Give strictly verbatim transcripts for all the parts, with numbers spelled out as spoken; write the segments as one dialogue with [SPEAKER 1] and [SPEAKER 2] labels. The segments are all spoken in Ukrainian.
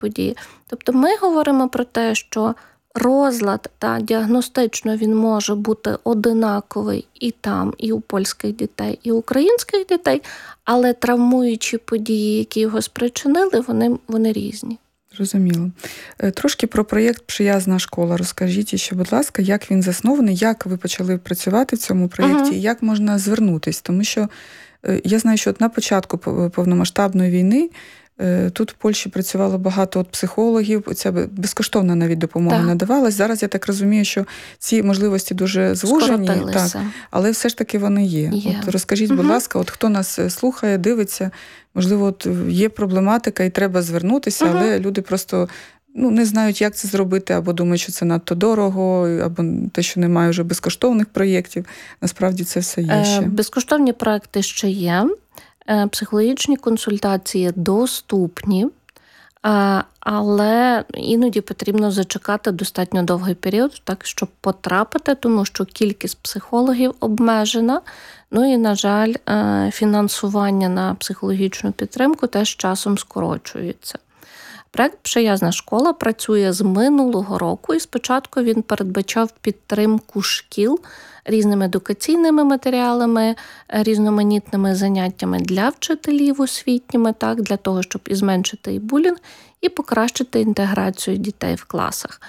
[SPEAKER 1] події. Тобто ми говоримо про те, що розлад та діагностично він може бути одинаковий і там, і у польських дітей, і у українських дітей, але травмуючі події, які його спричинили, вони, вони різні.
[SPEAKER 2] Зрозуміло. Трошки про проєкт «Приязна школа». Розкажіть ще, будь ласка, як він заснований, як ви почали працювати в цьому проєкті, uh-huh. і як можна звернутись? Тому що я знаю, що от на початку повномасштабної війни тут в Польщі працювало багато от психологів, ця безкоштовна навіть допомога так. надавалась. Зараз я так розумію, що ці можливості дуже звужені, так, але все ж таки вони є. є. От розкажіть, будь угу. ласка, от хто нас слухає, дивиться, можливо, от є проблематика і треба звернутися, угу. але люди просто ну, не знають, як це зробити, або думають, що це надто дорого, або те, що немає вже безкоштовних проєктів. Насправді це все є ще.
[SPEAKER 1] Безкоштовні проекти ще є. Психологічні консультації доступні, але іноді потрібно зачекати достатньо довгий період, так, щоб потрапити, тому що кількість психологів обмежена. Ну і, на жаль, фінансування на психологічну підтримку теж часом скорочується. Проект «Приязна школа» працює з минулого року, і спочатку він передбачав підтримку шкіл різними едукаційними матеріалами, різноманітними заняттями для вчителів освітніми, так, для того, щоб і зменшити і булінг, і покращити інтеграцію дітей в класах.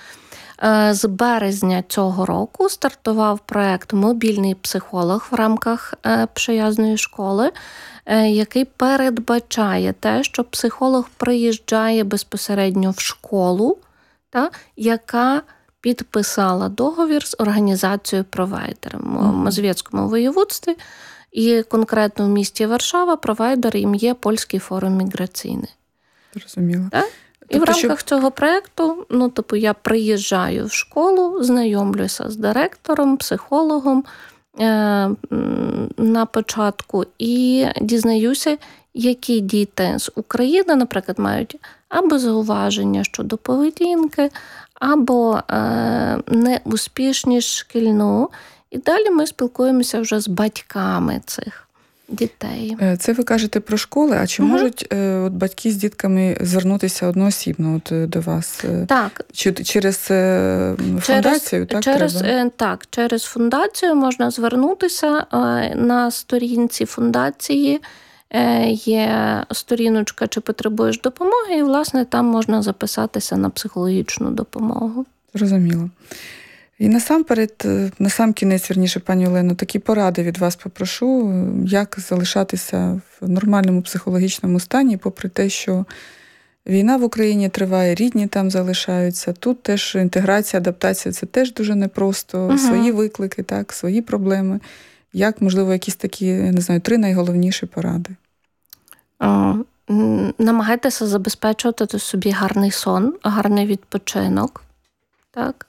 [SPEAKER 1] З березня цього року стартував проект «Мобільний психолог» в рамках «Приязної школи», який передбачає те, що психолог приїжджає безпосередньо в школу, та, яка підписала договір з організацією-провайдером у Мазовецькому воєводстві, і конкретно в місті Варшава провайдер їм є Польський форум міграційний.
[SPEAKER 2] Зрозуміло.
[SPEAKER 1] Так? І тобто, в рамках що... цього проєкту, ну, типу, я приїжджаю в школу, знайомлюся з директором, психологом е- на початку і дізнаюся, які діти з України, наприклад, мають або зауваження щодо поведінки, або е- неуспішність шкільну. І далі ми спілкуємося вже з батьками цих дітей.
[SPEAKER 2] Це ви кажете про школи, а чи угу. можуть е, от, батьки з дітками звернутися одноосібно от, до вас?
[SPEAKER 1] Так.
[SPEAKER 2] Чи, через е, фундацію?
[SPEAKER 1] Через,
[SPEAKER 2] так,
[SPEAKER 1] через,
[SPEAKER 2] треба?
[SPEAKER 1] так, через фундацію можна звернутися. Е, на сторінці фундації е, є сторіночка «Чи потребуєш допомоги?» і, власне, там можна записатися на психологічну допомогу.
[SPEAKER 2] Зрозуміло. І насамперед, на сам кінець, вірніше, пані Олено, такі поради від вас попрошу, як залишатися в нормальному психологічному стані, попри те, що війна в Україні триває, рідні там залишаються, тут теж інтеграція, адаптація – це теж дуже непросто, угу. свої виклики, так, свої проблеми. Як, можливо, якісь такі, я не знаю, три найголовніші поради?
[SPEAKER 1] О, намагайтеся забезпечувати собі гарний сон, гарний відпочинок, так.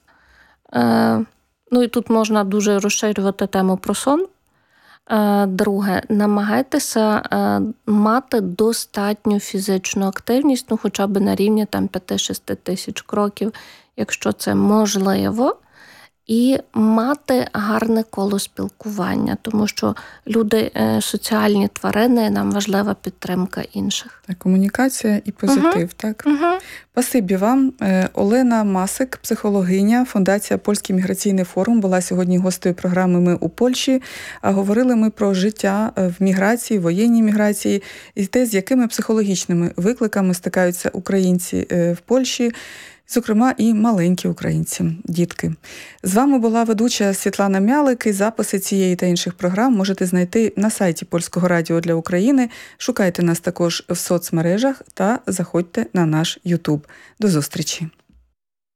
[SPEAKER 1] Ну і тут можна дуже розширювати тему про сон. Друге, намагайтеся мати достатню фізичну активність, ну хоча б на рівні там п'ять-шість тисяч кроків, якщо це можливо. І мати гарне коло спілкування, тому що люди соціальні тварини, нам важлива підтримка інших.
[SPEAKER 2] Так, комунікація і позитив, угу. так?
[SPEAKER 1] Угу.
[SPEAKER 2] Спасибі вам. Олена Масик, психологиня, Фундація «Польський міграційний форум», була сьогодні гостею програми «Ми у Польщі». А говорили ми про життя в міграції, воєнній міграції і те, з якими психологічними викликами стикаються українці в Польщі, зокрема, і маленькі українці, дітки. З вами була ведуча Світлана Мялик, і записи цієї та інших програм можете знайти на сайті Польського радіо для України. Шукайте нас також в соцмережах та заходьте на наш Ютуб. До зустрічі!